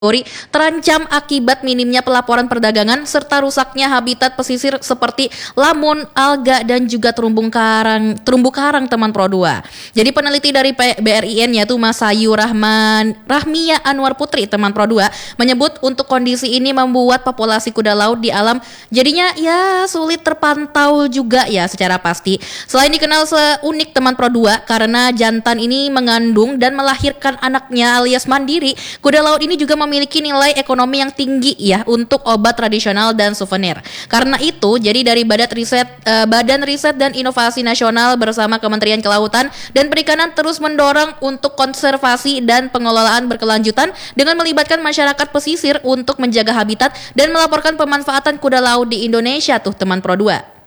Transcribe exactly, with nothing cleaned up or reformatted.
terancam akibat minimnya pelaporan perdagangan serta rusaknya habitat pesisir seperti lamun, alga, dan juga terumbu karang, terumbu karang teman Pro dua. Jadi peneliti dari B R I N yaitu Mas Sayu Rahman Rahmia Anwar Putri teman Pro dua menyebut untuk kondisi ini membuat populasi kuda laut di alam jadinya ya sulit terpantau juga ya secara pasti. Selain dikenal seunik teman Pro dua karena jantan ini mengandung dan melahirkan anaknya alias mandiri, kuda laut ini juga memiliki nilai ekonomi yang tinggi ya untuk obat tradisional dan souvenir. Karena itu, jadi dari Badan Riset uh, Badan Riset dan Inovasi Nasional bersama Kementerian Kelautan dan Perikanan terus mendorong untuk konservasi dan pengelolaan berkelanjutan dengan melibatkan masyarakat pesisir untuk menjaga habitat dan melaporkan pemanfaatan kuda laut di Indonesia tuh teman Pro dua.